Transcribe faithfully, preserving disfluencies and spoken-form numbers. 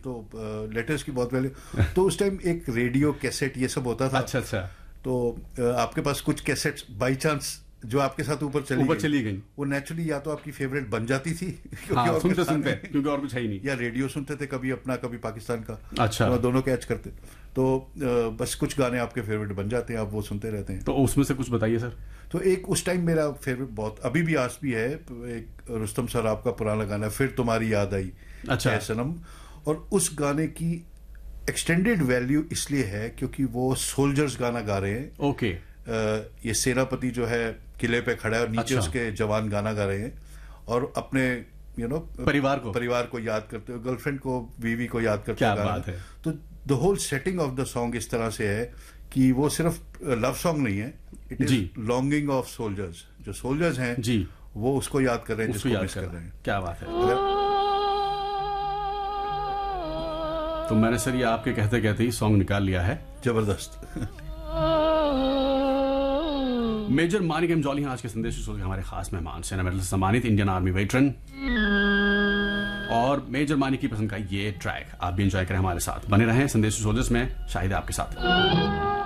तो लेटर्स की बहुत पहले। तो उस टाइम एक रेडियो कैसेट ये सब होता था। अच्छा अच्छा। तो आपके पास कुछ कैसेट्स बाई चांस जो आपके साथ ऊपर चली ऊपर गई, चली गई, वो नेचुरली या तो आपकी फेवरेट बन जाती थी हाँ, और सुनते सुनते, क्योंकि और कुछ है ही नहीं, या रेडियो सुनते थे, कभी अपना कभी पाकिस्तान का। अच्छा। तो दोनों कैच करते, तो बस कुछ गाने आपके फेवरेट बन जाते हैं, आप वो सुनते रहते हैं। तो उसमें से कुछ बताइए सर। तो एक उस टाइम मेरा फेवरेट बहुत, अभी भी आज भी है, एक रुस्तम सर आपका पुराना गाना फिर तुम्हारी याद आई, अच्छा, सनम। और उस गाने की एक्सटेंडेड वैल्यू इसलिए है क्योंकि वो सोल्जर्स गाना गा रहे हैं। ओके। ये सेनापति जो है किले पे खड़ा है और नीचे अच्छा। उसके जवान गाना गा रहे हैं और अपने यू नो परिवार को परिवार को याद करते हुए, गर्लफ्रेंड को, बीवी को याद करते क्या हुए बात है। तो the whole setting of the song इस तरह से है कि वो सिर्फ लव सॉन्ग नहीं है, it is longing of soldiers. जो सोल्जर्स हैं जी, वो उसको याद कर रहे हैं, जिसको मिस कर रहे हैं। क्या बात है। तो मैंने सर ये आपके कहते कहते ही सॉन्ग निकाल लिया है। जबरदस्त। मेजर मानिक एम जॉली हैं आज के संदेश के हमारे खास मेहमान, सेना मेडल से सम्मानित इंडियन आर्मी वेटरन। और मेजर मानिक की पसंद का ये ट्रैक आप भी एंजॉय करें, हमारे साथ बने रहें। संदेश सोल्जर्स में शाहिद आपके साथ।